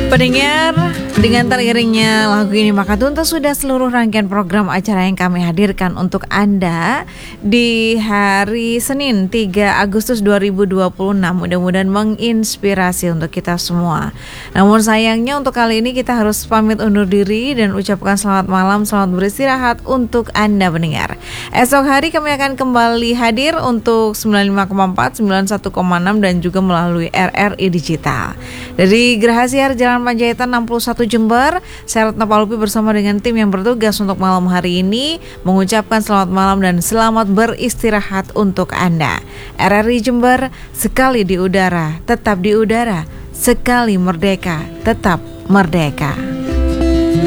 Pendengar, dengan teriringnya lagu ini maka tuntas sudah seluruh rangkaian program acara yang kami hadirkan untuk Anda di hari Senin 3 Agustus 2026. Mudah-mudahan menginspirasi untuk kita semua. Namun sayangnya untuk kali ini kita harus pamit undur diri dan ucapkan selamat malam, selamat beristirahat untuk Anda pendengar. Esok hari kami akan kembali hadir untuk 95,4, 91,6 dan juga melalui RRI Digital. Dari Geraha Siar Jalan Panjaitan 61 Jember, saya Retno Palupi bersama dengan tim yang bertugas untuk malam hari ini mengucapkan selamat malam dan selamat beristirahat untuk Anda. RRI Jember, sekali di udara, tetap di udara, sekali merdeka, tetap merdeka.